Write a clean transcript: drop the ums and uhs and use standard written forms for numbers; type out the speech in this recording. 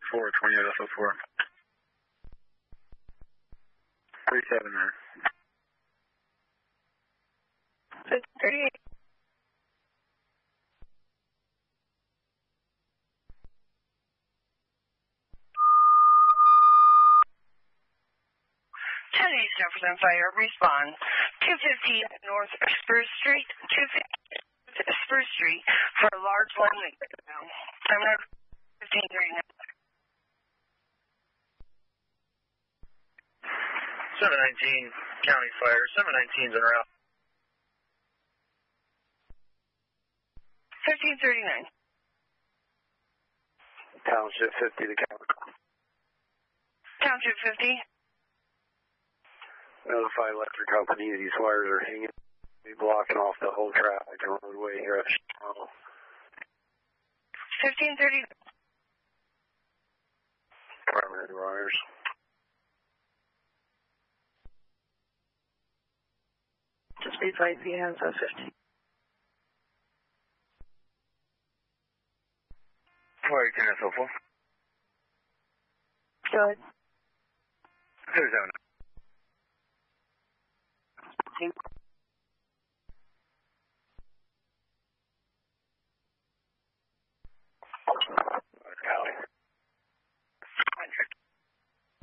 428 SO4. 37 there. 38. Jefferson Fire, respond. 250 North Spruce Street, 250 Spruce Street for a large line that goes down. I'm at 1539. 719 County Fire, 719's en route. 1539. Township 50 to Capricorn. Township 50. Notify electric company these wires are hanging. Be blocking off the whole traffic and roadway here at Chicago. 1530. Primary wires. Just be 5 p.m. so 15. Wire 10 SO4. Good. 37. Thank you.